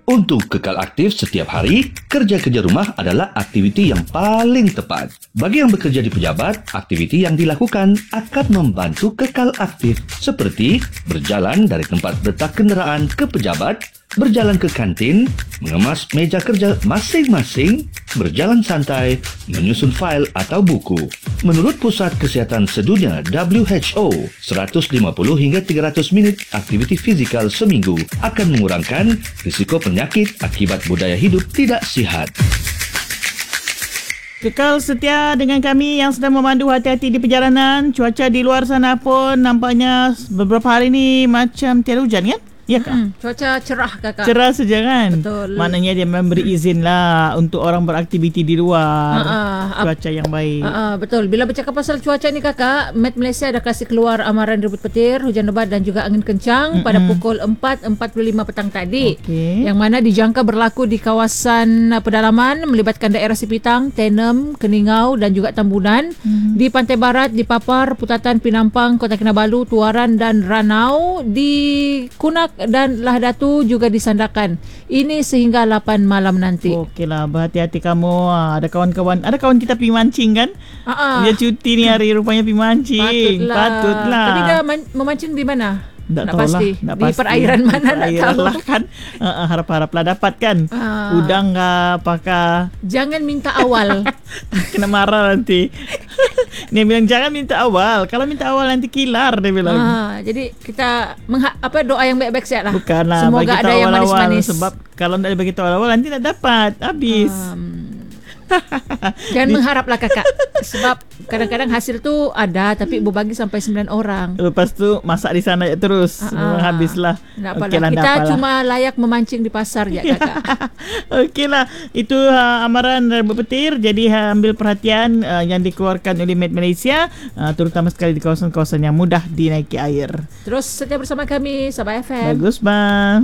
Untuk kekal aktif setiap hari, kerja-kerja rumah adalah aktiviti yang paling tepat. Bagi yang bekerja di pejabat, aktiviti yang dilakukan akan membantu kekal aktif seperti berjalan dari tempat letak kenderaan ke pejabat, berjalan ke kantin, mengemas meja kerja masing-masing, berjalan santai, menyusun fail atau buku. Menurut Pusat Kesihatan Sedunia WHO, 150 hingga 300 minit aktiviti fizikal seminggu akan mengurangkan risiko penyakit akibat budaya hidup tidak sihat. Kekal setia dengan kami yang sedang memandu hati-hati di perjalanan. Cuaca di luar sana pun nampaknya beberapa hari ni macam tiada hujan kan? Ya kak? Cuaca cerah kakak. Cerah saja kan? Betul. Maknanya dia memberi izin lah untuk orang beraktiviti di luar. Cuaca yang baik. Betul. Bila bercakap pasal cuaca ni kakak, Met Malaysia dah kasih keluar amaran rebut petir, hujan lebat dan juga angin kencang pada pukul 4.45 petang tadi. Okey. Yang mana dijangka berlaku di kawasan pedalaman melibatkan daerah Sipitang, Tenem, Keningau dan juga Tambunan. Di pantai barat, di Papar, Putatan, Pinampang, Kota Kinabalu, Tuaran dan Ranau. Di Kunak dan Lahdatu juga disandarkan. Ini sehingga 8 malam nanti. Okeylah, berhati-hati kamu. Ada kawan kita pergi mancing kan? Dia cuti ni hari rupanya pergi mancing. Patutlah. Tadi dah memancing di mana? Tak pasti. Nak Di pasti. perairan mana nak tahu. Lah kan. Harap-haraplah dapat kan. Udang ke apakah. Jangan minta awal. Kena marah nanti. Dia bilang jangan minta awal. Kalau minta awal nanti kilar dia bilang. Jadi kita doa yang baik-baik sihat lah. Bukanlah. Semoga ada yang manis-manis. Sebab kalau tak bagi tahu awal nanti tak dapat. Habis. Jangan mengharaplah kakak. Sebab kadang-kadang hasil tu ada tapi berbagi sampai 9 orang. Lepas tu masak di sana terus. Memang habislah. Okeylah, kita cuma layak memancing di pasar je kakak. Okeylah. Itu amaran rebut petir. Jadi ambil perhatian yang dikeluarkan oleh Met Malaysia, terutama sekali di kawasan-kawasan yang mudah dinaiki air. Terus setia bersama kami Sabah FM. Bagus bang.